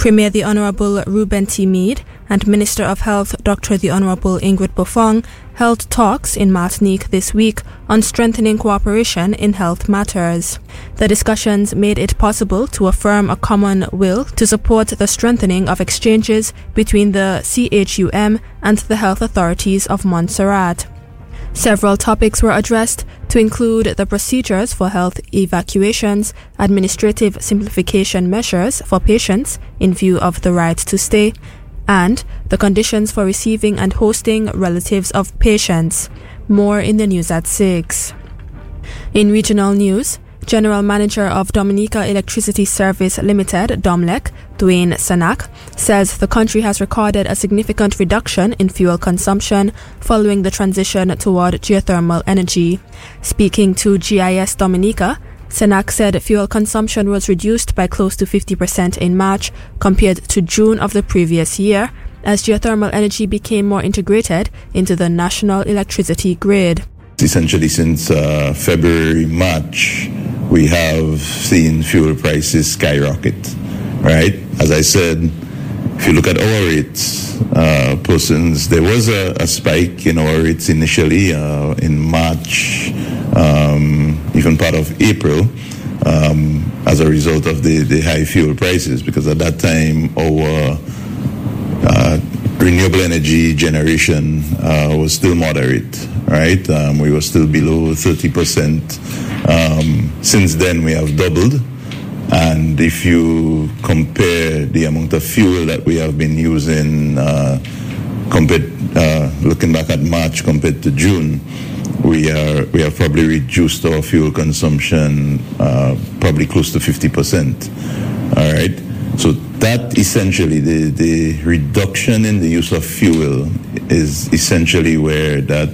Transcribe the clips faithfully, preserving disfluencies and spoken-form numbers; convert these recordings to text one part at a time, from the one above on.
Premier the Honourable Reuben T. Meade and Minister of Health Doctor the Honourable Ingrid Buffong held talks in Martinique this week on strengthening cooperation in health matters. The discussions made it possible to affirm a common will to support the strengthening of exchanges between the C H U M and the health authorities of Montserrat. Several topics were addressed, to include the procedures for health evacuations, administrative simplification measures for patients in view of the right to stay, and the conditions for receiving and hosting relatives of patients. More in the news at six. In regional news, General Manager of Dominica Electricity Service Limited, Domlec, Dwayne Sanak, says the country has recorded a significant reduction in fuel consumption following the transition toward geothermal energy. Speaking to G I S Dominica, Sanak said fuel consumption was reduced by close to fifty percent in March compared to June of the previous year, as geothermal energy became more integrated into the national electricity grid. Essentially, since uh, February, March, we have seen fuel prices skyrocket, right? As I said, if you look at our rates, uh, persons, there was a, a spike in our rates initially uh, in March, um, even part of April, um, as a result of the, the high fuel prices, because at that time our uh, renewable energy generation uh, was still moderate, right? Um, we were still below thirty percent. Um, since then, we have doubled. And if you compare the amount of fuel that we have been using, uh, compared, uh, looking back at March compared to June, we are we have probably reduced our fuel consumption uh, probably close to fifty percent. All right. So that essentially, the, the reduction in the use of fuel is essentially where that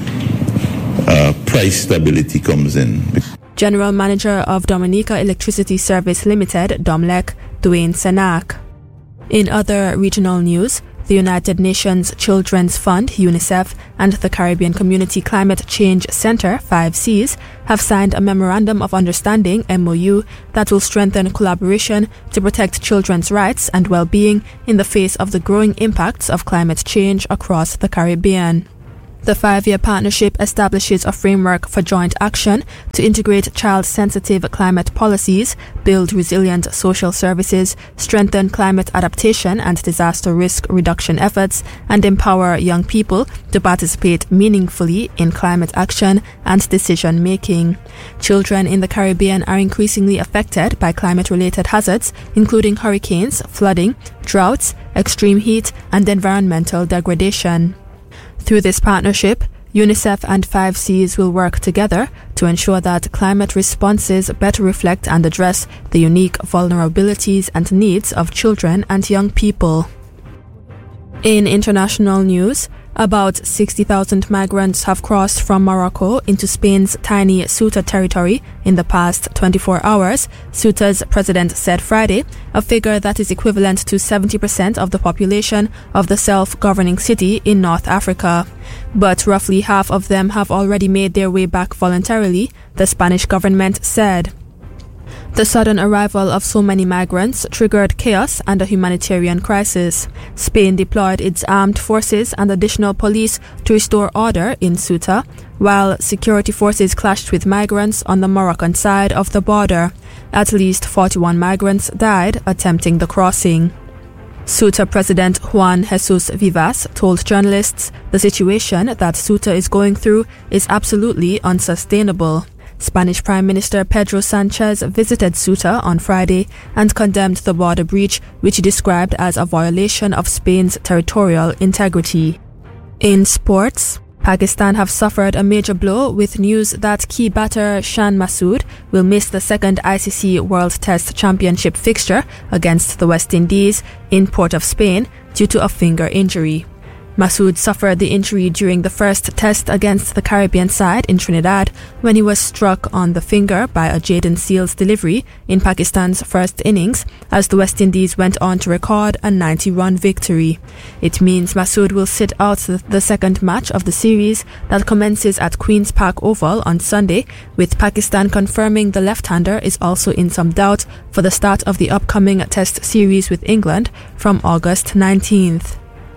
uh, price stability comes in. General Manager of Dominica Electricity Service Limited, Domlec, Dwayne Sanak. In other regional news, the United Nations Children's Fund, UNICEF, and the Caribbean Community Climate Change Center, five Cs, have signed a Memorandum of Understanding, M O U, that will strengthen collaboration to protect children's rights and well-being in the face of the growing impacts of climate change across the Caribbean. The five-year partnership establishes a framework for joint action to integrate child-sensitive climate policies, build resilient social services, strengthen climate adaptation and disaster risk reduction efforts, and empower young people to participate meaningfully in climate action and decision-making. Children in the Caribbean are increasingly affected by climate-related hazards, including hurricanes, flooding, droughts, extreme heat, and environmental degradation. Through this partnership, UNICEF and five Cs will work together to ensure that climate responses better reflect and address the unique vulnerabilities and needs of children and young people. In international news, about sixty thousand migrants have crossed from Morocco into Spain's tiny Ceuta territory in the past twenty-four hours, Ceuta's president said Friday, a figure that is equivalent to seventy percent of the population of the self-governing city in North Africa. But roughly half of them have already made their way back voluntarily, the Spanish government said. The sudden arrival of so many migrants triggered chaos and a humanitarian crisis. Spain deployed its armed forces and additional police to restore order in Ceuta, while security forces clashed with migrants on the Moroccan side of the border. At least forty-one migrants died attempting the crossing. Ceuta President Juan Jesus Vivas told journalists the situation that Ceuta is going through is absolutely unsustainable. Spanish Prime Minister Pedro Sanchez visited Ceuta on Friday and condemned the border breach, which he described as a violation of Spain's territorial integrity. In sports, Pakistan have suffered a major blow with news that key batter Shan Masood will miss the second I C C World Test Championship fixture against the West Indies in Port of Spain due to a finger injury. Masood suffered the injury during the first test against the Caribbean side in Trinidad when he was struck on the finger by a Jayden Seales delivery in Pakistan's first innings as the West Indies went on to record a ninety-run victory. It means Masood will sit out the second match of the series that commences at Queen's Park Oval on Sunday, with Pakistan confirming the left-hander is also in some doubt for the start of the upcoming Test series with England from August nineteenth.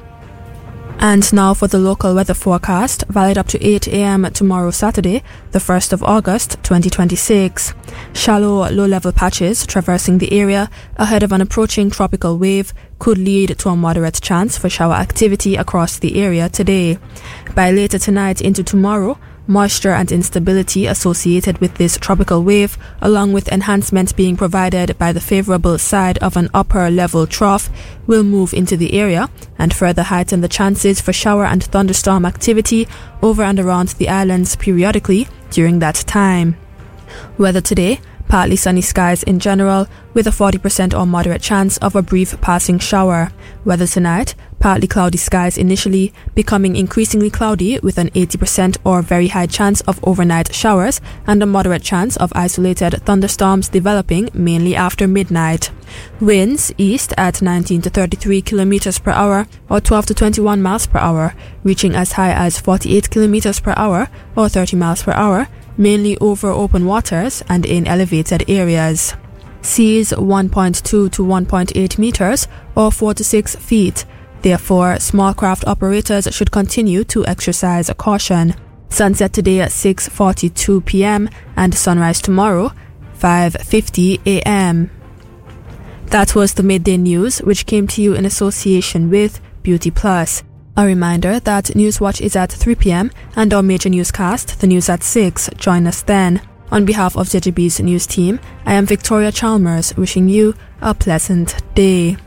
And now for the local weather forecast, valid up to eight a.m. tomorrow Saturday, the first of August twenty twenty-six. Shallow, low-level patches traversing the area ahead of an approaching tropical wave could lead to a moderate chance for shower activity across the area today. By later tonight into tomorrow, moisture and instability associated with this tropical wave, along with enhancement being provided by the favorable side of an upper-level trough, will move into the area and further heighten the chances for shower and thunderstorm activity over and around the islands periodically during that time. Weather today: partly sunny skies in general, with a forty percent or moderate chance of a brief passing shower. Weather tonight: partly cloudy skies initially, becoming increasingly cloudy with an eighty percent or very high chance of overnight showers and a moderate chance of isolated thunderstorms developing mainly after midnight. Winds east at nineteen to thirty-three kilometers per hour or twelve to twenty-one miles per hour, reaching as high as forty-eight kilometers per hour or thirty miles per hour, mainly over open waters and in elevated areas. Seas one point two to one point eight meters or four to six feet. Therefore, small craft operators should continue to exercise caution. Sunset today at six forty-two p.m. and sunrise tomorrow five fifty a.m. That was the Midday News, which came to you in association with Beauty Plus. A reminder that Newswatch is at three p.m. and our major newscast, the news at six. Join us then. On behalf of Z G B's news team, I am Victoria Chalmers, wishing you a pleasant day.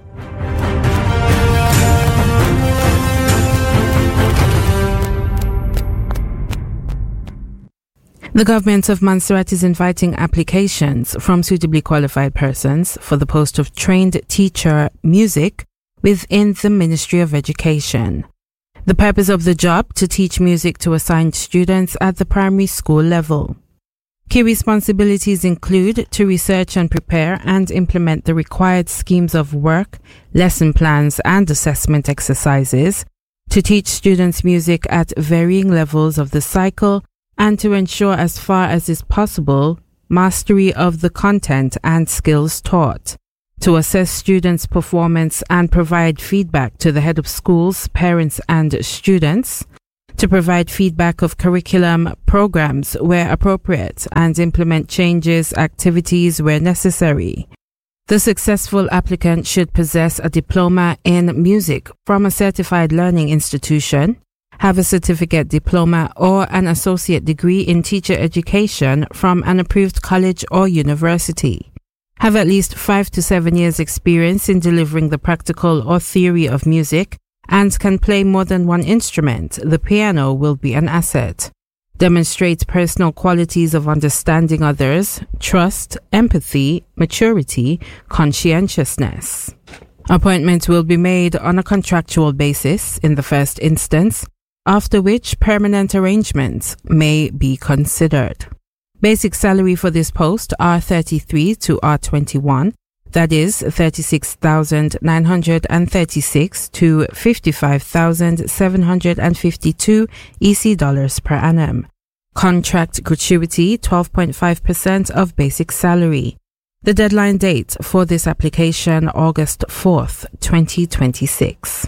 The government of Montserrat is inviting applications from suitably qualified persons for the post of trained teacher music within the Ministry of Education. The purpose of the job: to teach music to assigned students at the primary school level. Key responsibilities include to research and prepare and implement the required schemes of work, lesson plans and assessment exercises, to teach students music at varying levels of the cycle, and to ensure, as far as is possible, mastery of the content and skills taught, to assess students' performance and provide feedback to the head of schools, parents and students, to provide feedback of curriculum programs where appropriate and implement changes, activities where necessary. The successful applicant should possess a diploma in music from a certified learning institution, have a certificate, diploma or an associate degree in teacher education from an approved college or university, have at least five to seven years experience in delivering the practical or theory of music, and can play more than one instrument. The piano will be an asset. Demonstrate personal qualities of understanding others, trust, empathy, maturity, conscientiousness. Appointments will be made on a contractual basis in the first instance, after which permanent arrangements may be considered. Basic salary for this post R thirty-three to R twenty-one, that is thirty-six thousand nine hundred thirty-six to fifty-five thousand seven hundred fifty-two E C dollars per annum. Contract gratuity twelve point five percent of basic salary. The deadline date for this application August fourth, twenty twenty-six.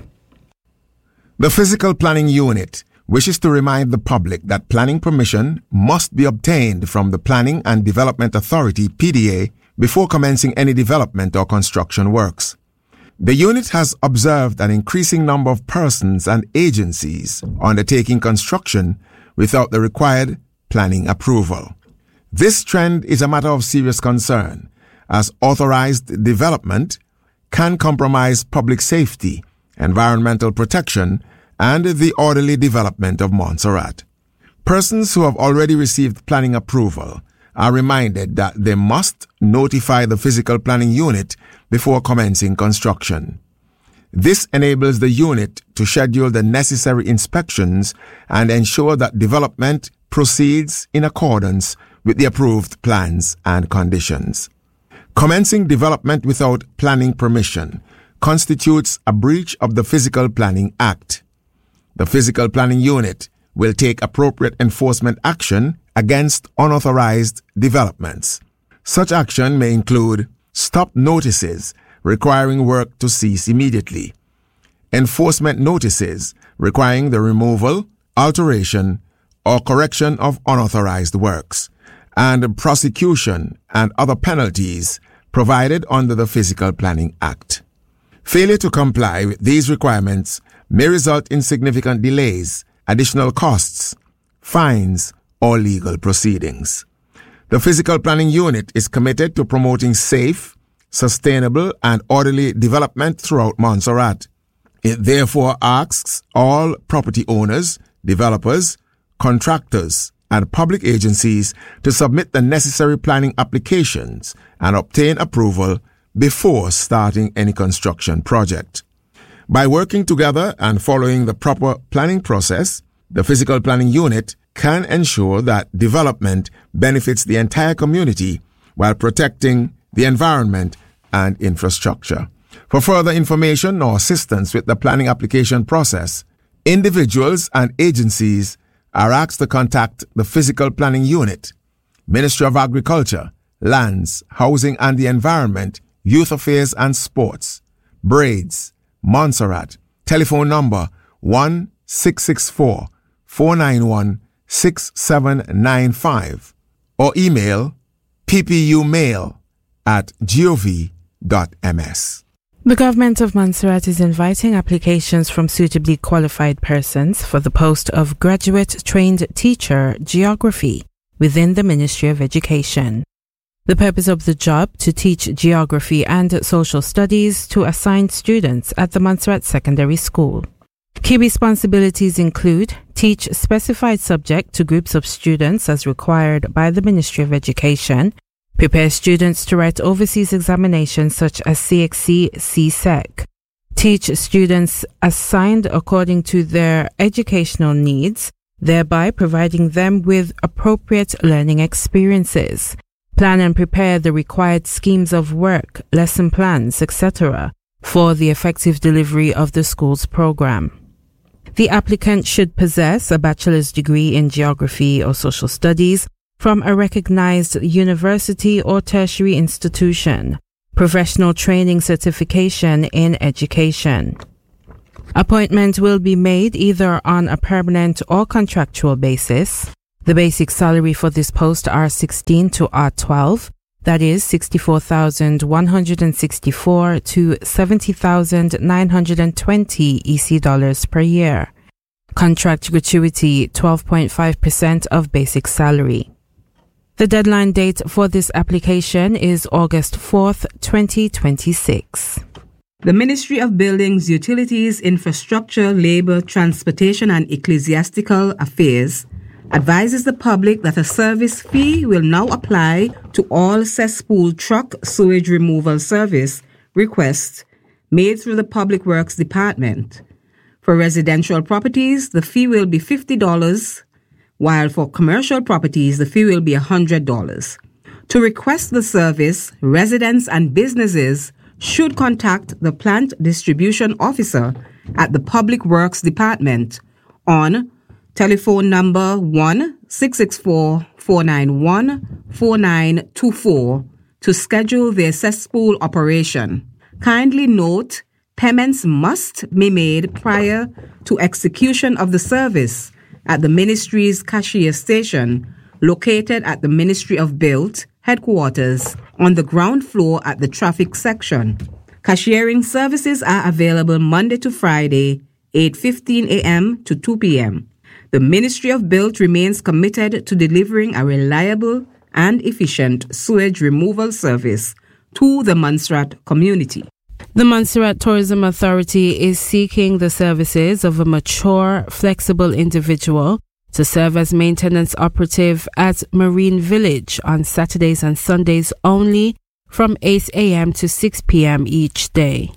The Physical Planning Unit wishes to remind the public that planning permission must be obtained from the Planning and Development Authority P D A before commencing any development or construction works. The unit has observed an increasing number of persons and agencies undertaking construction without the required planning approval. This trend is a matter of serious concern, as authorized development can compromise public safety, environmental protection, and the orderly development of Montserrat. Persons who have already received planning approval are reminded that they must notify the Physical Planning Unit before commencing construction. This enables the unit to schedule the necessary inspections and ensure that development proceeds in accordance with the approved plans and conditions. Commencing development without planning permission constitutes a breach of the Physical Planning Act. The Physical Planning Unit will take appropriate enforcement action against unauthorized developments. Such action may include stop notices requiring work to cease immediately, enforcement notices requiring the removal, alteration, or correction of unauthorized works, and prosecution and other penalties provided under the Physical Planning Act. Failure to comply with these requirements may result in significant delays, additional costs, fines, or legal proceedings. The Physical Planning Unit is committed to promoting safe, sustainable, and orderly development throughout Montserrat. It therefore asks all property owners, developers, contractors, and public agencies to submit the necessary planning applications and obtain approval before starting any construction project. By working together and following the proper planning process, the Physical Planning Unit can ensure that development benefits the entire community while protecting the environment and infrastructure. For further information or assistance with the planning application process, individuals and agencies are asked to contact the Physical Planning Unit, Ministry of Agriculture, Lands, Housing and the Environment, Youth Affairs and Sports, Braids, Montserrat, telephone number one six six four, four nine one, six seven nine five or email ppumail at gov dot m s. The government of Montserrat is inviting applications from suitably qualified persons for the post of graduate trained teacher geography within the Ministry of Education. The purpose of the job to teach geography and social studies to assigned students at the Montserrat Secondary School. Key responsibilities include teach specified subject to groups of students as required by the Ministry of Education, prepare students to write overseas examinations such as C X C, C S E C, teach students assigned according to their educational needs, thereby providing them with appropriate learning experiences, plan and prepare the required schemes of work, lesson plans, et cetera for the effective delivery of the school's program. The applicant should possess a bachelor's degree in geography or social studies from a recognized university or tertiary institution, professional training certification in education. Appointment will be made either on a permanent or contractual basis. The basic salary for this post are sixteen to R twelve, that is sixty-four thousand one hundred sixty-four to seventy thousand nine hundred twenty E C dollars per year. Contract gratuity twelve point five percent of basic salary. The deadline date for this application is August fourth, twenty twenty-six. The Ministry of Buildings, Utilities, Infrastructure, Labour, Transportation and Ecclesiastical Affairs advises the public that a service fee will now apply to all cesspool truck sewage removal service requests made through the Public Works Department. For residential properties, the fee will be fifty dollars, while for commercial properties, the fee will be one hundred dollars. To request the service, residents and businesses should contact the Plant Distribution Officer at the Public Works Department on telephone number one six six four, four nine one, four nine two four to schedule their cesspool operation. Kindly note, payments must be made prior to execution of the service at the Ministry's cashier station, located at the Ministry of Build headquarters on the ground floor at the traffic section. Cashiering services are available Monday to Friday, eight fifteen a.m. to two p.m. The Ministry of Build remains committed to delivering a reliable and efficient sewage removal service to the Montserrat community. The Montserrat Tourism Authority is seeking the services of a mature, flexible individual to serve as maintenance operative at Marine Village on Saturdays and Sundays only from eight a.m. to six p.m. each day.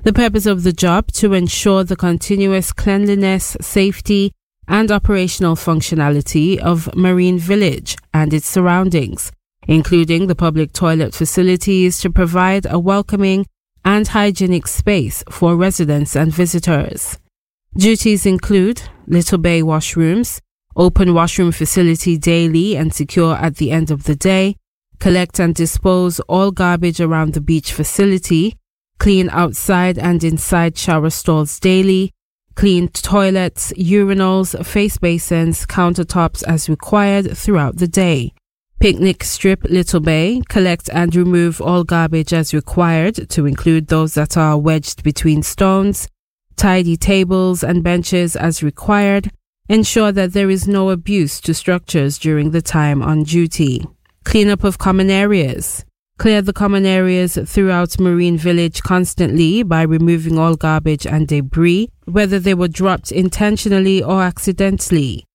The purpose of the job to ensure the continuous cleanliness, safety, and operational functionality of Marine Village and its surroundings, including the public toilet facilities, to provide a welcoming and hygienic space for residents and visitors. Duties include Little Bay washrooms, open washroom facility daily and secure at the end of the day, collect and dispose all garbage around the beach facility, clean outside and inside shower stalls daily, clean toilets, urinals, face basins, countertops as required throughout the day. Picnic strip Little Bay, collect and remove all garbage as required, to include those that are wedged between stones. Tidy tables and benches as required. Ensure that there is no abuse to structures during the time on duty. Cleanup of common areas. Clear the common areas throughout Marine Village constantly by removing all garbage and debris, whether they were dropped intentionally or accidentally.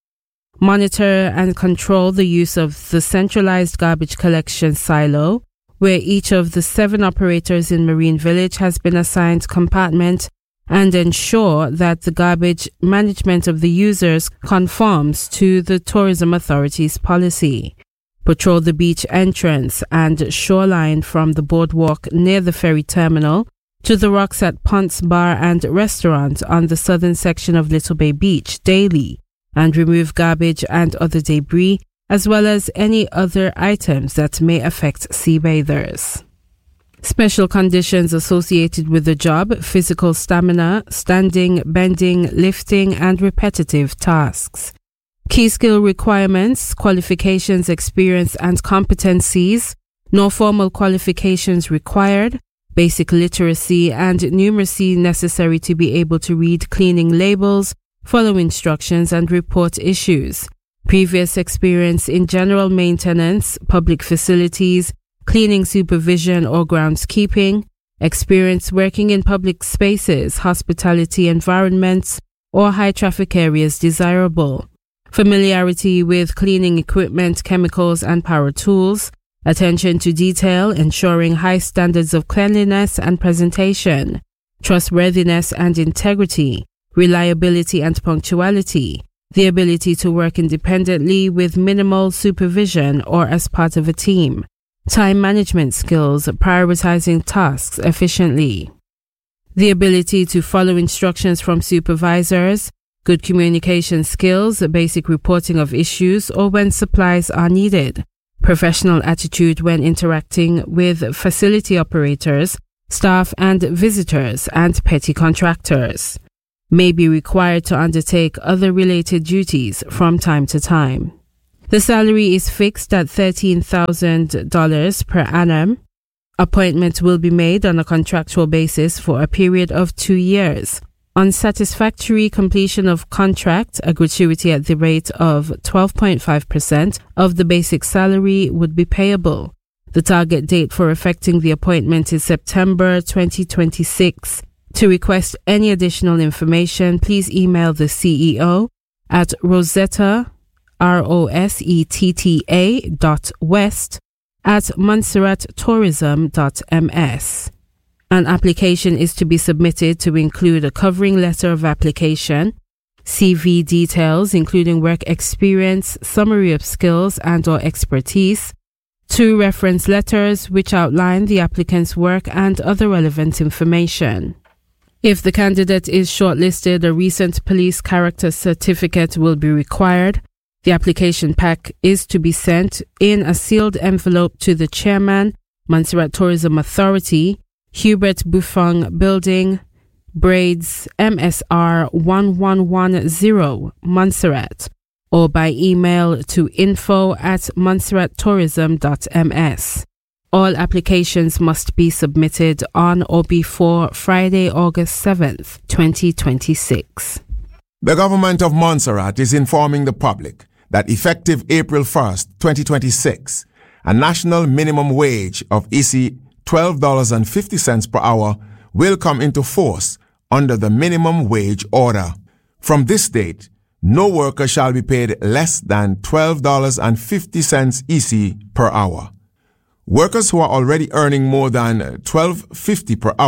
Monitor and control the use of the centralized garbage collection silo, where each of the seven operators in Marine Village has been assigned compartment, and ensure that the garbage management of the users conforms to the Tourism Authority's policy. Patrol the beach entrance and shoreline from the boardwalk near the ferry terminal to the rocks at Ponce Bar and Restaurant on the southern section of Little Bay Beach daily, and remove garbage and other debris, as well as any other items that may affect sea bathers. Special conditions associated with the job: physical stamina, standing, bending, lifting, and repetitive tasks. Key skill requirements: qualifications, experience, and competencies. No formal qualifications required. Basic literacy and numeracy necessary to be able to read cleaning labels, follow instructions, and report issues. Previous experience in general maintenance, public facilities, cleaning supervision or groundskeeping. Experience working in public spaces, hospitality environments, or high traffic areas desirable. Familiarity with cleaning equipment, chemicals, and power tools. Attention to detail, ensuring high standards of cleanliness and presentation. Trustworthiness and integrity. Reliability and punctuality. The ability to work independently with minimal supervision or as part of a team. Time management skills, prioritizing tasks efficiently. The ability to follow instructions from supervisors. Good communication skills, basic reporting of issues or when supplies are needed. Professional attitude when interacting with facility operators, staff and visitors, and petty contractors. May be required to undertake other related duties from time to time. The salary is fixed at thirteen thousand dollars per annum. Appointment will be made on a contractual basis for a period of two years. On satisfactory completion of contract, a gratuity at the rate of twelve point five percent of the basic salary would be payable. The target date for effecting the appointment is September twenty twenty-six. To request any additional information, please email the C E O at Rosetta, R O S E T T A dot west at montserrat tourism dot m s. An application is to be submitted to include a covering letter of application, C V details including work experience, summary of skills and or expertise, two reference letters which outline the applicant's work and other relevant information. If the candidate is shortlisted, a recent police character certificate will be required. The application pack is to be sent in a sealed envelope to the chairman, Montserrat Tourism Authority, Hubert Buffon Building, Braids, M S R one one one zero, Montserrat, or by email to info at montserrat tourism dot m s. All applications must be submitted on or before Friday, August seventh, twenty twenty-six. The government of Montserrat is informing the public that effective April first, twenty twenty-six, a national minimum wage of I C twelve dollars and fifty cents per hour will come into force under the minimum wage order. From this date, no worker shall be paid less than twelve dollars and fifty cents I C per hour. Workers who are already earning more than twelve dollars and fifty cents per hour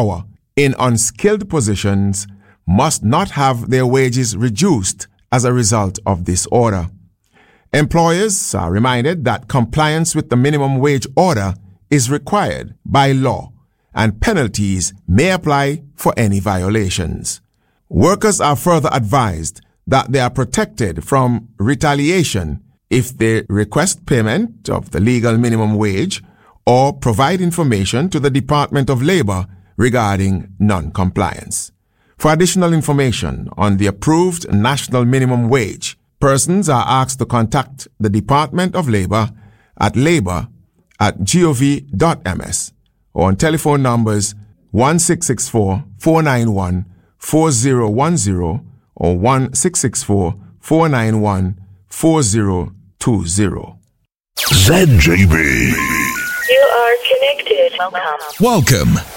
in unskilled positions must not have their wages reduced as a result of this order. Employers are reminded that compliance with the minimum wage order is required by law, and penalties may apply for any violations. Workers are further advised that they are protected from retaliation if they request payment of the legal minimum wage or provide information to the Department of Labor regarding non-compliance. For additional information on the approved national minimum wage, persons are asked to contact the Department of Labor at labor at gov dot m s or on telephone numbers one six six four, four nine one, four zero one zero or one six six four, four nine one, four zero two zero. Z J B. You are connected. Welcome. Welcome